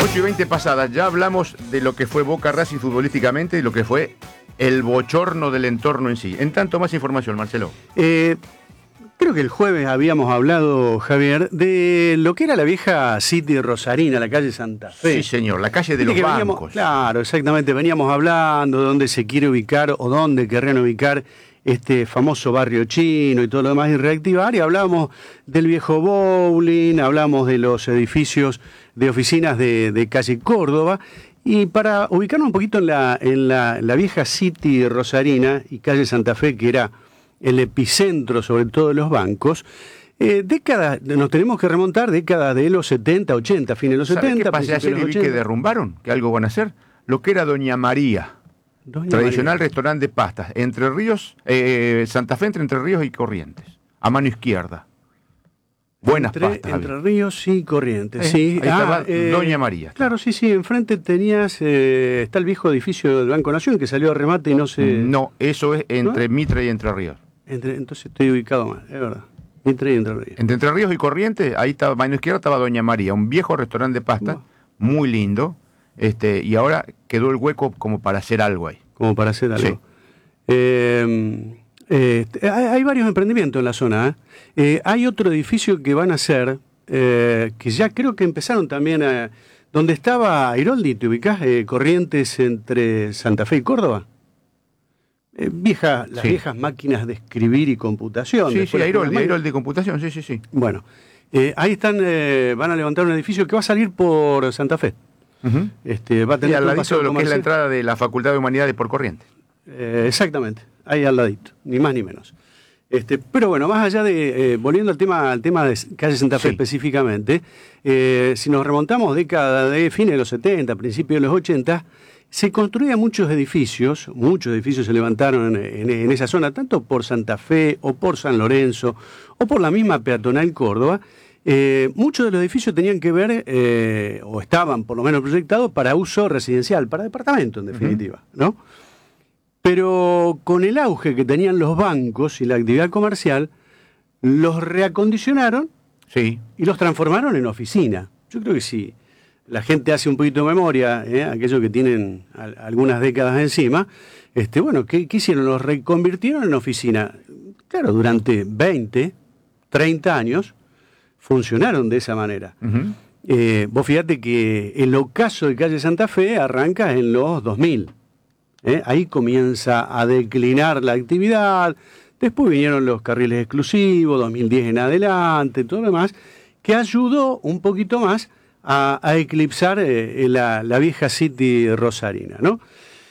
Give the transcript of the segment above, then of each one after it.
8:20 pasadas, ya hablamos de lo que fue Boca Racing futbolísticamente y lo que fue el bochorno del entorno en sí. En tanto, más información, Marcelo. Creo que el jueves habíamos hablado, Javier, de lo que era la vieja City Rosarina, la calle Santa Fe. Sí, señor, la calle de los bancos. Claro, exactamente, veníamos hablando de dónde se quiere ubicar o dónde querrían ubicar este famoso barrio chino y todo lo demás y reactivar, y hablábamos del viejo bowling, hablamos de los edificios de oficinas de calle Córdoba, y para ubicarnos un poquito en la vieja City Rosarina y calle Santa Fe, que era el epicentro sobre todo de los bancos, nos tenemos que remontar décadas de los 70, 80, fines de los 70. ¿Qué pasa ayer y vi que derrumbaron? Que algo van a hacer. Lo que era Doña María. Tradicional restaurante de pastas, Entre Ríos, Santa Fe, entre Ríos y Corrientes, a mano izquierda. Buenas pastas. Entre Ríos y Corrientes, sí. Ahí estaba Doña María. Claro, sí, enfrente tenías, está el viejo edificio del Banco Nación que salió a remate y no se... No, eso es entre Mitre y Entre Ríos. Entonces estoy ubicado mal, es verdad. Mitre y Entre Ríos. Entre Ríos y Corrientes, ahí estaba, a mano izquierda estaba Doña María, un viejo restaurante de pastas, muy lindo. Y ahora quedó el hueco como para hacer algo ahí. Como para hacer algo. Sí. Hay varios emprendimientos en la zona. Hay otro edificio que van a hacer, que ya creo que empezaron también donde estaba Airoldi, ¿te ubicás? Corrientes entre Santa Fe y Córdoba. Las viejas máquinas de escribir y computación. Sí, Airoldi computación, sí. Bueno, ahí están, van a levantar un edificio que va a salir por Santa Fe. Uh-huh. Va a tener al ladito de lo que es la entrada de la Facultad de Humanidades por Corrientes. Exactamente, ahí al ladito, ni más ni menos. Pero bueno, más allá de, volviendo al tema de calle Santa Fe específicamente, si nos remontamos década de fines de los 70, principios de los 80, se construían muchos edificios se levantaron en esa zona, tanto por Santa Fe o por San Lorenzo o por la misma peatonal Córdoba. Muchos de los edificios tenían que ver, o estaban por lo menos proyectados para uso residencial, para departamento en definitiva, ¿no? Pero con el auge que tenían los bancos y la actividad comercial, los reacondicionaron y los transformaron en oficina. Yo creo que sí. La gente hace un poquito de memoria, aquellos que tienen algunas décadas encima, ¿qué hicieron? Los reconvirtieron en oficina. Claro, durante 20, 30 años funcionaron de esa manera. Uh-huh. Vos fíjate que el ocaso de calle Santa Fe arranca en los 2000. Ahí comienza a declinar la actividad, después vinieron los carriles exclusivos, 2010 en adelante, todo lo demás, que ayudó un poquito más a eclipsar la vieja City Rosarina, ¿no?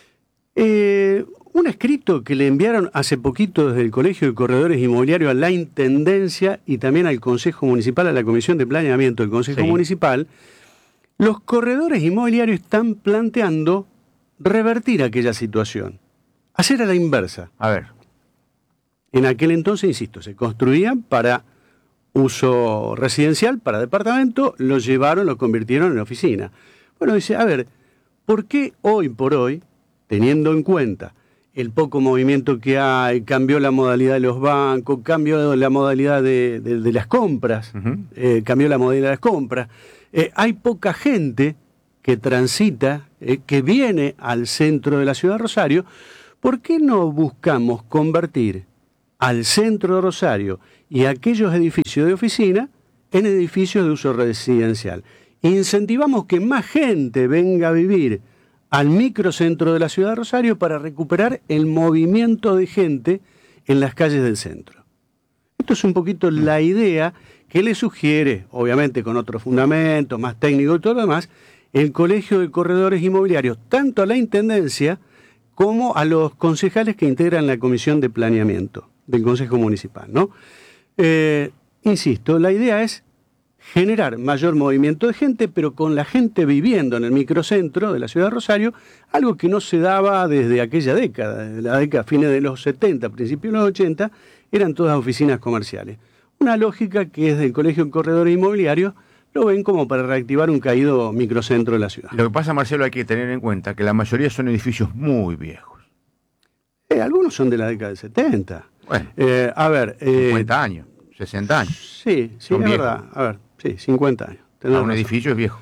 Un escrito que le enviaron hace poquito desde el Colegio de Corredores Inmobiliarios a la Intendencia y también al Consejo Municipal, a la Comisión de Planeamiento del Consejo Municipal, los corredores inmobiliarios están planteando revertir aquella situación, hacer a la inversa. A ver. En aquel entonces, insisto, se construían para uso residencial, para departamento, lo convirtieron en oficina. Bueno, dice, a ver, ¿por qué hoy por hoy, teniendo en cuenta el poco movimiento que hay, cambió la modalidad de los bancos, cambió la modalidad de las compras, cambió la modalidad de las compras, hay poca gente que transita, que viene al centro de la ciudad de Rosario? ¿Por qué no buscamos convertir al centro de Rosario y aquellos edificios de oficina en edificios de uso residencial? Incentivamos que más gente venga a vivir al microcentro de la ciudad de Rosario para recuperar el movimiento de gente en las calles del centro. Esto es un poquito la idea que le sugiere, obviamente con otros fundamentos, más técnicos y todo lo demás, el Colegio de Corredores Inmobiliarios, tanto a la Intendencia como a los concejales que integran la Comisión de Planeamiento del Consejo Municipal, ¿no? Insisto, la idea es generar mayor movimiento de gente, pero con la gente viviendo en el microcentro de la ciudad de Rosario, algo que no se daba desde aquella década, desde la década fines de los 70, principios de los 80, eran todas oficinas comerciales. Una lógica que es del Colegio de Corredores Inmobiliarios lo ven como para reactivar un caído microcentro de la ciudad. Lo que pasa, Marcelo, hay que tener en cuenta que la mayoría son edificios muy viejos. Algunos son de la década del 70. Bueno, 50 años, 60 años. Sí, es verdad. A ver, sí, 50 años. Un edificio es viejo.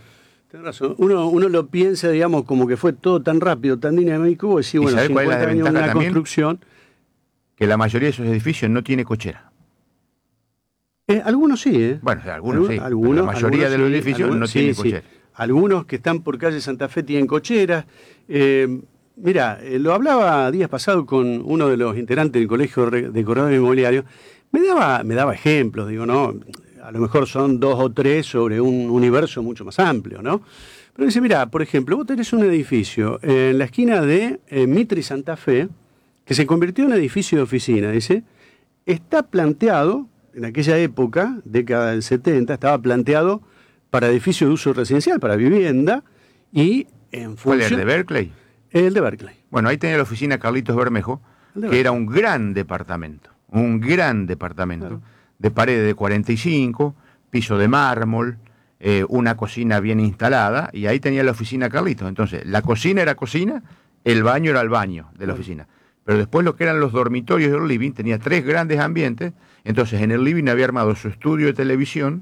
Tenés razón. Uno lo piensa, digamos, como que fue todo tan rápido, tan dinámico, y sí, bueno, 50 años una construcción. Que la mayoría de esos edificios no tiene cochera. Algunos sí, ¿eh? Bueno, algunos sí. La mayoría de los edificios no tienen cochera. Sí. Algunos que están por calle Santa Fe tienen cocheras. Mira, lo hablaba días pasados con uno de los integrantes del Colegio de Corredores Inmobiliarios. Me daba ejemplos, digo, ¿no? A lo mejor son 2 o 3 sobre un universo mucho más amplio, ¿no? Pero dice, mira, por ejemplo, vos tenés un edificio en la esquina de Mitre y Santa Fe, que se convirtió en edificio de oficina, dice, está planteado, en aquella época, década del 70, estaba planteado para edificio de uso residencial, para vivienda, y en función... ¿Cuál es, el de Berkeley? El de Berkeley. Bueno, ahí tenía la oficina Carlitos Bermejo, que era un gran departamento, claro, de paredes de 45, piso de mármol, una cocina bien instalada, y ahí tenía la oficina Carlitos. Entonces, la cocina era cocina, el baño era el baño de la oficina. Pero después lo que eran los dormitorios del living, tenía 3 grandes ambientes, entonces en el living había armado su estudio de televisión,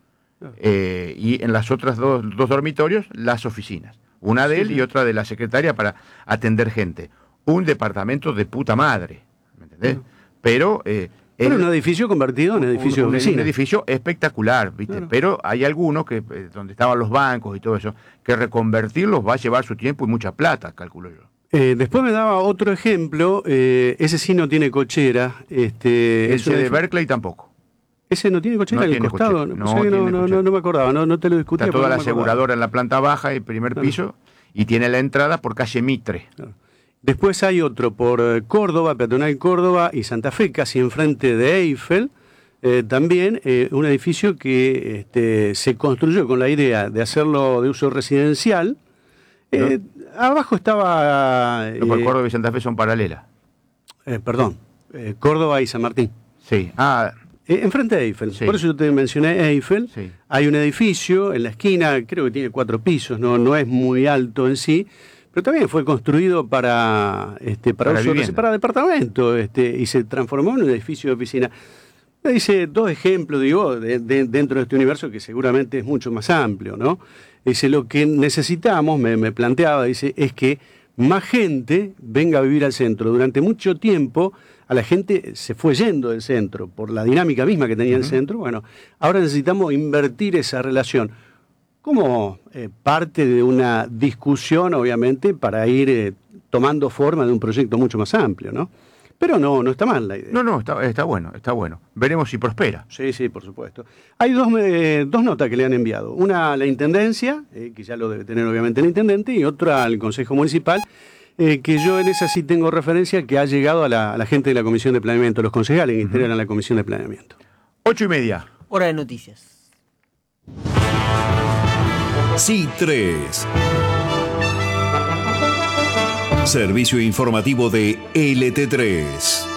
y en las otras dos dormitorios, las oficinas. Una de él y otra de la secretaria para atender gente. Un departamento de puta madre, ¿me entendés? Pero... un edificio convertido en edificio de oficina. Un edificio espectacular, ¿viste? Claro. Pero hay algunos que donde estaban los bancos y todo eso, que reconvertirlos va a llevar su tiempo y mucha plata, calculo yo. Después me daba otro ejemplo, ese sí no tiene cochera. Ese de Berkeley tampoco. ¿Ese no tiene cochera en el costado? No me acordaba, no te lo discutía. Está toda la aseguradora en la planta baja, el primer piso, y tiene la entrada por calle Mitre. Claro. Después hay otro por Córdoba, Peatonal Córdoba y Santa Fe, casi enfrente de Eiffel. También un edificio que se construyó con la idea de hacerlo de uso residencial. Abajo estaba... por Córdoba y Santa Fe son paralelas. Córdoba y San Martín. Sí. Enfrente de Eiffel. Sí. Por eso yo te mencioné Eiffel. Sí. Hay un edificio en la esquina, creo que tiene 4 pisos, no es muy alto en sí, pero también fue construido para departamento, y se transformó en un edificio de oficina. Me dice 2 ejemplos, digo, dentro de este universo que seguramente es mucho más amplio, ¿no? Dice, lo que necesitamos, me planteaba, dice, es que más gente venga a vivir al centro. Durante mucho tiempo a la gente se fue yendo del centro por la dinámica misma que tenía el centro. Bueno, ahora necesitamos invertir esa relación como parte de una discusión, obviamente, para ir tomando forma de un proyecto mucho más amplio, ¿no? Pero no está mal la idea. No, está bueno. Veremos si prospera. Sí, por supuesto. Hay 2 notas que le han enviado. Una a la Intendencia, que ya lo debe tener obviamente el Intendente, y otra al Consejo Municipal, que yo en esa sí tengo referencia, que ha llegado a la gente de la Comisión de Planeamiento, los concejales que integran la Comisión de Planeamiento. 8:30. Hora de noticias. C3. Servicio informativo de LT3.